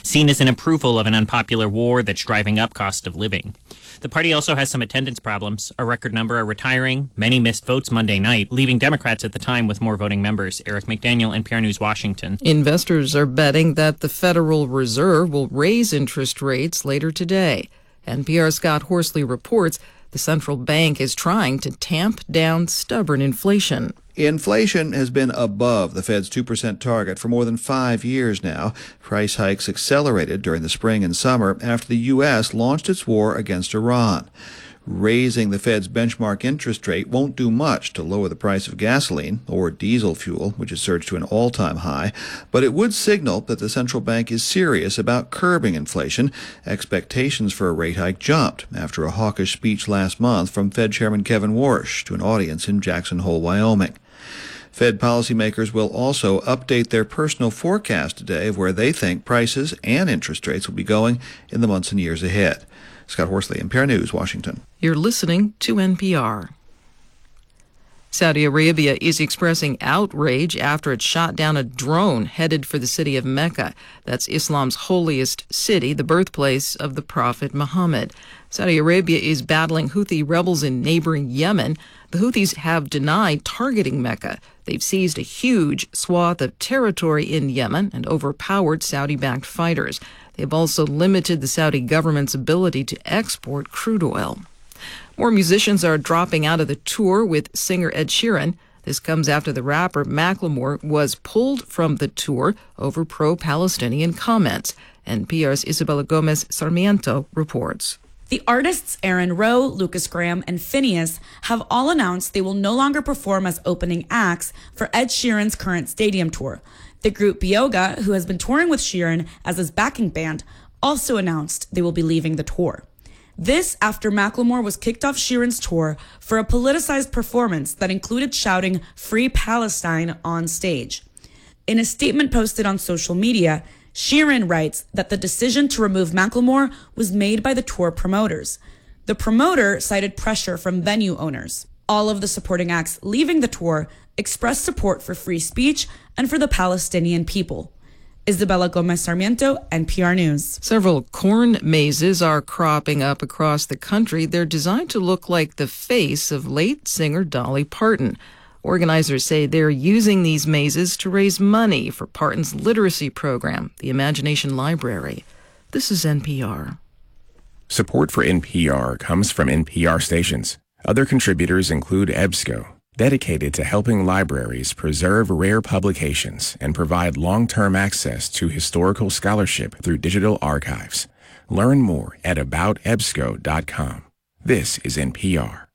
seen as an approval of an unpopular war that's driving up cost of living. The party also has some attendance problems. A record number are retiring. Many missed votes Monday night, leaving Democrats at the time with more voting members. Eric McDaniel, NPR News, Washington. Investors are betting that the Federal Reserve will raise interest rates later today. NPR's Scott Horsley reports the central bank is trying to tamp down stubborn inflation. Inflation has been above the Fed's 2% target for more than 5 years now. Price hikes accelerated during the spring and summer after the U.S. launched its war against Iran. Raising the Fed's benchmark interest rate won't do much to lower the price of gasoline or diesel fuel, which has surged to an all-time high, but it would signal that the central bank is serious about curbing inflation. Expectations for a rate hike jumped after a hawkish speech last month from Fed Chairman Kevin Warsh to an audience in Jackson Hole, Wyoming. Fed policymakers will also update their personal forecast today of where they think prices and interest rates will be going in the months and years ahead. Scott Horsley, NPR News, Washington. You're listening to NPR. Saudi Arabia is expressing outrage after it shot down a drone headed for the city of Mecca. That's Islam's holiest city, the birthplace of the Prophet Muhammad. Saudi Arabia is battling Houthi rebels in neighboring Yemen. The Houthis have denied targeting Mecca. They've seized a huge swath of territory in Yemen and overpowered Saudi-backed fighters. They've also limited the Saudi government's ability to export crude oil. More musicians are dropping out of the tour with singer Ed Sheeran. This comes after the rapper Macklemore was pulled from the tour over pro-Palestinian comments. NPR's Isabella Gomez Sarmiento reports. The artists Aaron Rowe, Lucas Graham, and Phineas have all announced they will no longer perform as opening acts for Ed Sheeran's current stadium tour. The group Bioga, who has been touring with Sheeran as his backing band, also announced they will be leaving the tour. This after Macklemore was kicked off Sheeran's tour for a politicized performance that included shouting "Free Palestine" on stage. In a statement posted on social media, Sheeran writes that the decision to remove Macklemore was made by the tour promoters. The promoter cited pressure from venue owners. All of the supporting acts leaving the tour expressed support for free speech and for the Palestinian people. Isabella Gomez Sarmiento, NPR News. Several corn mazes are cropping up across the country. They're designed to look like the face of late singer Dolly Parton. Organizers say they're using these mazes to raise money for Parton's literacy program, the Imagination Library. This is NPR. Support for NPR comes from NPR stations. Other contributors include EBSCO, dedicated to helping libraries preserve rare publications and provide long-term access to historical scholarship through digital archives. Learn more at aboutebsco.com. This is NPR.